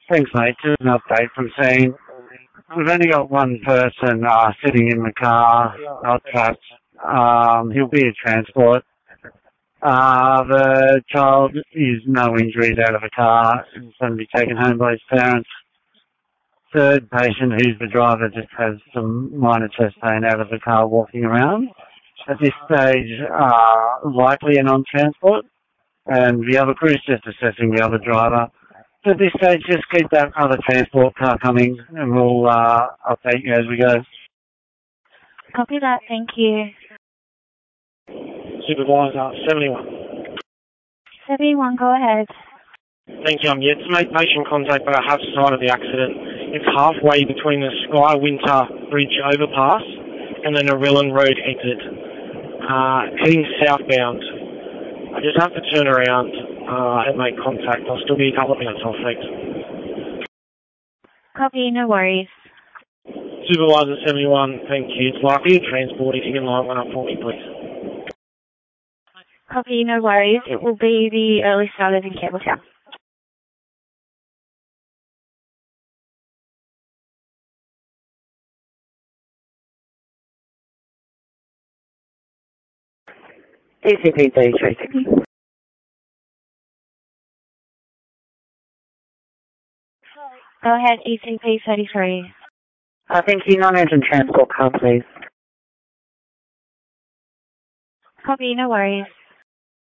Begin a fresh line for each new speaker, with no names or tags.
Thanks, mate. Just an update from scene. We've only got one person sitting in the car, not trapped. He'll be a transport. The child is no injuries out of the car. He's going to be taken home by his parents. Third patient, who's the driver, just has some minor chest pain out of the car walking around. At this stage, likely a non-transport. And the other crew's just assessing the other driver. So at this stage, just keep that other transport car coming and we'll update you as we go.
Copy that, thank you.
Supervisor, 71.
71, go ahead.
Thank you. I'm yet to make patient contact, but I have sighted the accident. It's halfway between the Sky Winter Bridge overpass and the Narellan Road exit, heading southbound. I just have to turn around and make contact. I'll still be a couple of minutes off, thanks.
Copy, no worries.
Supervisor 71, thank you. It's likely a transport. If you can line one up for me, please.
Copy, no worries. It will be the early starters in Campbelltown.
ECP 33.
Go ahead, ECP 33.
Thank you. Non-urgent transport car, please.
Copy, no worries.